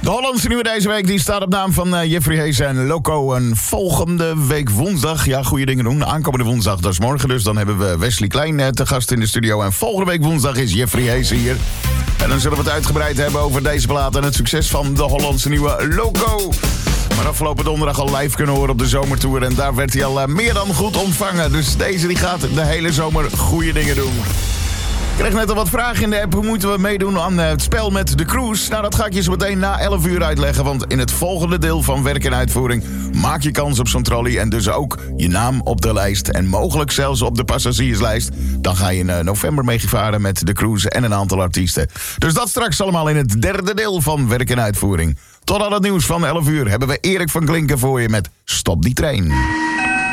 De Hollandse nieuwe deze week die staat op naam van Jeffrey Hayes en Loco. En volgende week woensdag, ja, goede dingen doen. Aankomende woensdag, dat is morgen dus. Dan hebben we Wesley Klein te gast in de studio. En volgende week woensdag is Jeffrey Hayes hier. En dan zullen we het uitgebreid hebben over deze plaat en het succes van de Hollandse nieuwe Loco. Maar afgelopen donderdag al live kunnen horen op de zomertour. En daar werd hij al meer dan goed ontvangen. Dus deze die gaat de hele zomer goede dingen doen. Ik kreeg net al wat vragen in de app. Hoe moeten we meedoen aan het spel met de cruise? Nou, dat ga ik je zo meteen na 11 uur uitleggen. Want in het volgende deel van werk en uitvoering maak je kans op zo'n trolley. En dus ook je naam op de lijst. En mogelijk zelfs op de passagierslijst. Dan ga je in november meevaren met de cruise en een aantal artiesten. Dus dat straks allemaal in het derde deel van werk en uitvoering. Tot aan het nieuws van 11 uur hebben we Erik van Klinken voor je met Stop die trein.